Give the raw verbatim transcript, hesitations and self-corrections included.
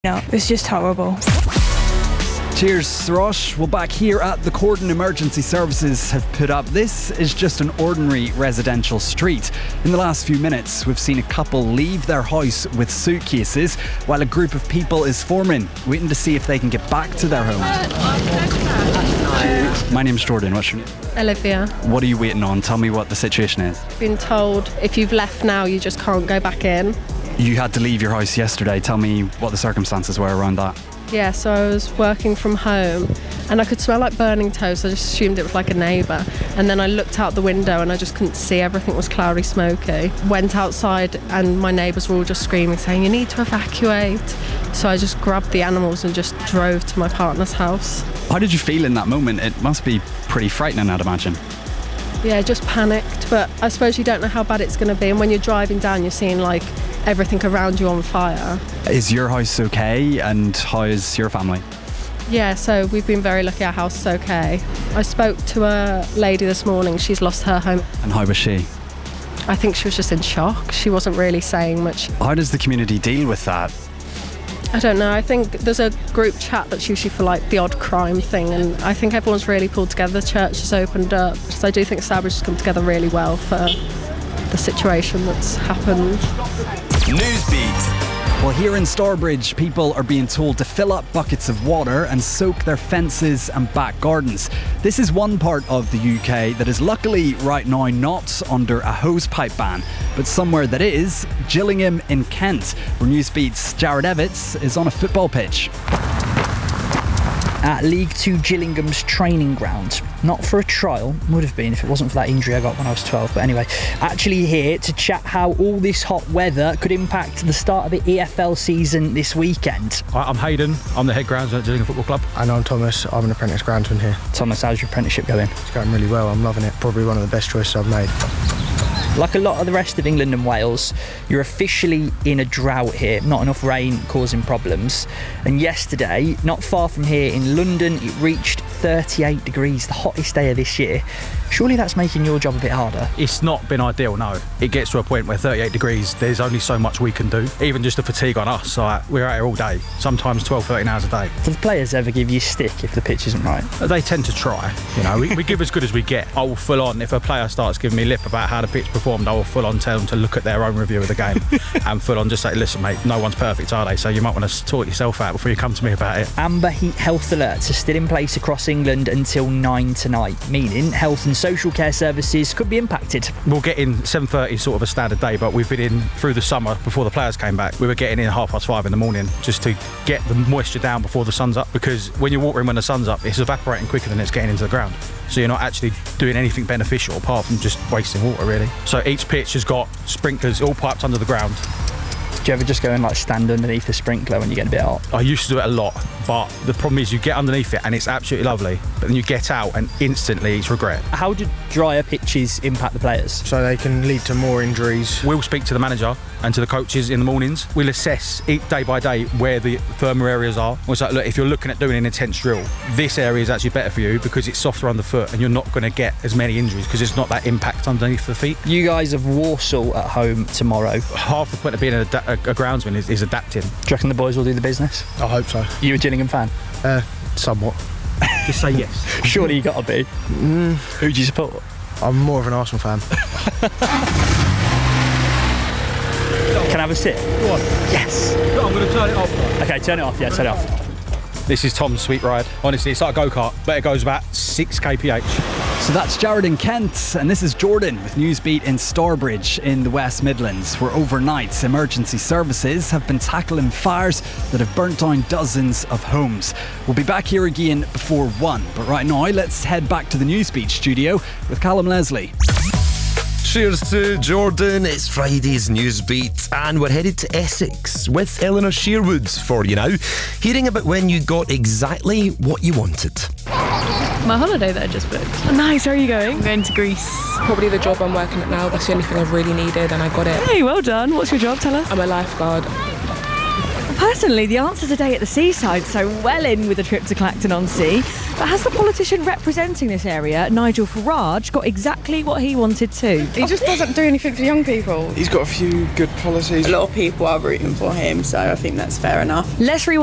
No, it was just horrible. Cheers, Throsh. Well, back here at the Cordon Emergency Services have put up, this is just an ordinary residential street. In the last few minutes, we've seen a couple leave their house with suitcases while a group of people is forming, waiting to see if they can get back to their homes. My name's Jordan. What's your name? Olivia. What are you waiting on? Tell me what the situation is. Been told if you've left now, you just can't go back in. You had to leave your house yesterday. Tell me what the circumstances were around that. Yeah, so I was working from home and I could smell like burning toast. I just assumed it was like a neighbour. And then I looked out the window and I just couldn't see. Everything was cloudy, smoky. Went outside and my neighbours were all just screaming, saying, you need to evacuate. So I just grabbed the animals and just drove to my partner's house. How did you feel in that moment? It must be pretty frightening, I'd imagine. Yeah, just panicked. But I suppose you don't know how bad it's going to be. And when you're driving down, you're seeing like everything around you on fire. Is your house okay, and how is your family? Yeah, so we've been very lucky, our house is okay. I spoke to a lady this morning, she's lost her home. And how was she? I think she was just in shock. She wasn't really saying much. How does the community deal with that? I don't know, I think there's a group chat that's usually for like the odd crime thing, and I think everyone's really pulled together, the church has opened up. So I do think Stourbridge has come together really well for the situation that's happened. Newsbeat. Well, here in Stourbridge, people are being told to fill up buckets of water and soak their fences and back gardens. This is one part of the U K that is luckily right now not under a hosepipe ban, but somewhere that is, Gillingham in Kent, where Newsbeat's Jared Evans is on a football pitch. At League Two Gillingham's training ground. Not for a trial, would have been if it wasn't for that injury I got when I was twelve. But anyway, actually here to chat how all this hot weather could impact the start of the E F L season this weekend. I'm Hayden, I'm the head groundsman at Gillingham Football Club. And I'm Thomas, I'm an apprentice groundsman here. Thomas, how's your apprenticeship going? It's going really well, I'm loving it. Probably one of the best choices I've made. Like a lot of the rest of England and Wales, you're officially in a drought here. Not enough rain causing problems. And yesterday, not far from here in London, it reached thirty-eight degrees, the hottest day of this year. Surely that's making your job a bit harder. It's not been ideal, no. It gets to a point where thirty-eight degrees, there's only so much we can do. Even just the fatigue on us, like, we're out here all day, sometimes twelve, thirteen hours a day. Do the players ever give you stick if the pitch isn't right? They tend to try, you know, we, we give as good as we get. I will full on, if a player starts giving me lip about how the pitch performed, I will full on tell them to look at their own review of the game and full on just say, listen mate, no one's perfect, are they? So you might want to sort yourself out before you come to me about it. Amber heat health alerts are still in place across England until nine tonight, meaning health and social care services could be impacted. We'll get in seven thirty, sort of a standard day, but we've been in through the summer before the players came back. We were getting in half past five in the morning just to get the moisture down before the sun's up, because when you're watering when the sun's up, it's evaporating quicker than it's getting into the ground. So you're not actually doing anything beneficial apart from just wasting water, really. So each pitch has got sprinklers all piped under the ground. Do you ever just go and like stand underneath the sprinkler when you get a bit hot? I used to do it a lot, but the problem is you get underneath it and it's absolutely lovely, but then you get out and instantly it's regret. How do drier pitches impact the players? So they can lead to more injuries. We'll speak to the manager and to the coaches in the mornings. We'll assess each day by day where the firmer areas are. We'll say, look, if you're looking at doing an intense drill, this area is actually better for you because it's softer underfoot and you're not going to get as many injuries because it's not that impact underneath the feet. You guys have Walsall at home tomorrow. Half the point of being a, a, a groundsman is, is adapting. Do you reckon the boys will do the business? I hope so. You a Gillingham fan? Uh, somewhat. Just say yes. Surely you got to be. Mm. Who do you support? I'm more of an Arsenal fan. Can I have a sit? What? Yes. No, I'm going to turn it off. Okay, turn it off. Yeah, turn it off. This is Tom's sweet ride. Honestly, it's like a go-kart, but it goes about six k p h. So that's Jared in Kent, and this is Jordan with Newsbeat in Stourbridge in the West Midlands, where overnight emergency services have been tackling fires that have burnt down dozens of homes. We'll be back here again before one, but right now let's head back to the Newsbeat studio with Callum Leslie. Cheers to Jordan. It's Friday's Newsbeat and we're headed to Essex with Eleanor Sherwood for you now, hearing about when you got exactly what you wanted. My holiday that I just booked. Oh, nice, where are you going? I'm going to Greece. Probably the job I'm working at now. That's the only thing I've really needed and I got it. Hey, well done. What's your job? Tell us. I'm a lifeguard. Personally, the answer's a day at the seaside, so well in with a trip to Clacton-on-Sea. But has the politician representing this area, Nigel Farage, got exactly what he wanted to? He just doesn't do anything for young people. He's got a few good policies. A lot of people are rooting for him, so I think that's fair enough. Let's rewind